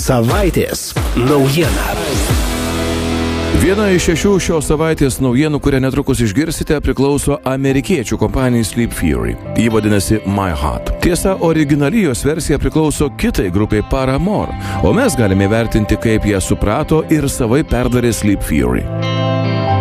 Savaitės naujiena. Viena iš 6 šios savaitės naujienų, kurią netrukus išgirsite, priklauso amerikiečių kompanijai Sleep Fury. Ji vadinasi My Heart. Tiesa, originali jos versija priklauso kitai grupiai Paramore, o mes galime vertinti, kaip ją suprato ir savai perdarė Sleep Fury.